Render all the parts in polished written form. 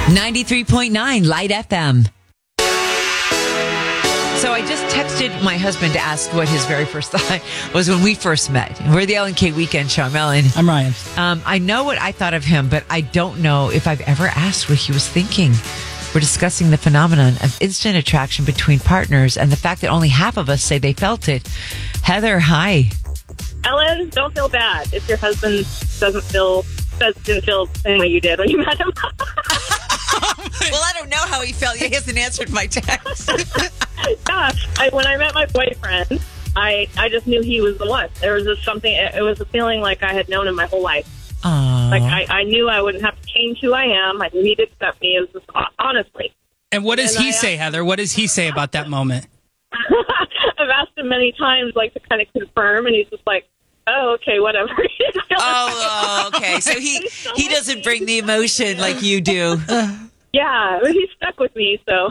93.9 Light FM. So I just texted my husband to ask what his very first thought was when we first met. We're the Ellen K Weekend Show. I'm Ellen. I'm Ryan. I know what I thought of him, but I don't know if I've ever asked what he was thinking. We're discussing the phenomenon of instant attraction between partners and the fact that only half of us say they felt it. Heather, hi. Ellen, don't feel bad if your husband didn't feel the same way you did when you met him. Well, I don't know how he felt. He hasn't answered my text. Yeah, when I met my boyfriend, I just knew he was the one. There was just something. It was a feeling like I had known him my whole life. Aww. Like I knew I wouldn't have to change who I am. I knew he'd accept me. It was just honestly. And what does he say, Heather? What does he say about that moment? I've asked him many times, like, to kind of confirm, and he's just like, "Oh, okay, whatever." Oh, okay. So he doesn't bring the emotion like you do. Yeah, but he's stuck with me, so.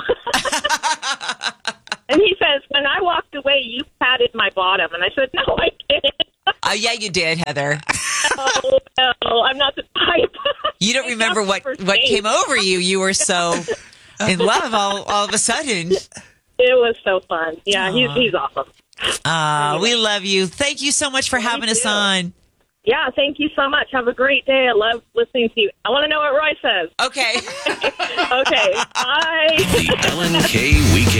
And he says, when I walked away, you patted my bottom. And I said, no, I didn't. Oh, yeah, you did, Heather. No, I'm not the type. You don't remember what came over you. You were so in love all of a sudden. It was so fun. Yeah, he's awesome. We love you. Thank you so much for having us on. Yeah, thank you so much. Have a great day. I love listening to you. I want to know what Roy says. Okay. Okay, bye. The Ellen K Weekend.